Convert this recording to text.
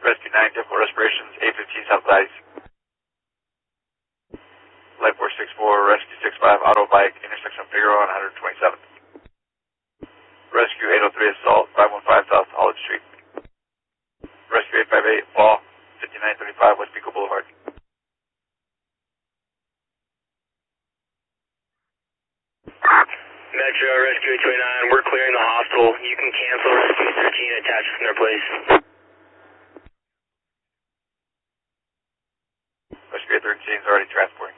Rescue 9, difficult respirations, 815 South Gladys. Light 464, Rescue 65, auto bike, intersection of Figueroa and 127th. Rescue 803, assault, 515 South Holland Street. Rescue 858, fall, 5935 West Pico Boulevard. Metro, Rescue 829, we're clearing the hospital. You can cancel Rescue 13 and attach us in their place. Rescue 813 is already transporting.